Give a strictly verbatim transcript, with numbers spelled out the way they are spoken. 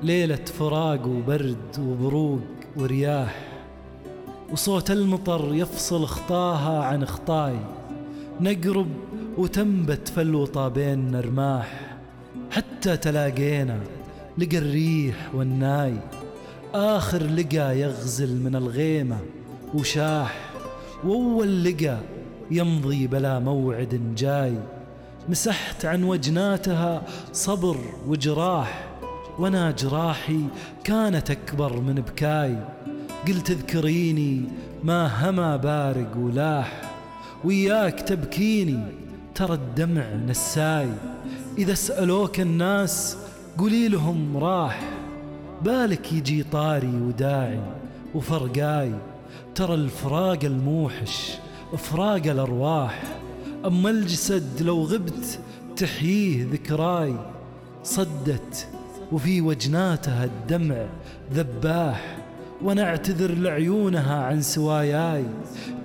ليلة فراق وبرد وبروق ورياح، وصوت المطر يفصل خطاها عن خطاي. نقرب وتنبت فالوطا بيننا رماح، حتى تلاقينا لقى الريح والناي. آخر لقى يغزل من الغيمة وشاح، وأول لقى يمضي بلا موعد جاي. مسحت عن وجناتها صبر وجراح، وانا جراحي كانت أكبر من بكاي. قلت اذكريني ما هما بارق ولاح، وياك تبكيني ترى الدمع نساي. إذا سألوك الناس قولي لهم راح، بالك يجي طاري وداعي وفرقاي. ترى الفراق الموحش فراق الأرواح، أما الجسد لو غبت تحييه ذكراي. صدت وفي وجناتها الدمع ذباح، وانا اعتذر لعيونها عن سواياي.